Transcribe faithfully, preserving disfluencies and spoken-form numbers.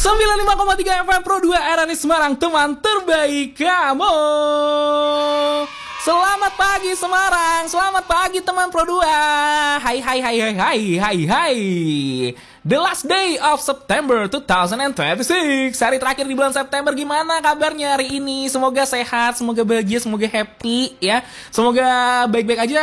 sembilan puluh lima koma tiga F M Pro dua R R I Semarang, teman terbaik kamu. Selamat pagi Semarang, selamat pagi teman Pro dua. Hai hai hai hai hai hai hai. The last day of September dua ribu dua puluh enam. Hari terakhir di bulan September, gimana kabarnya hari ini? Semoga sehat, semoga bahagia, semoga happy ya. Semoga baik-baik aja.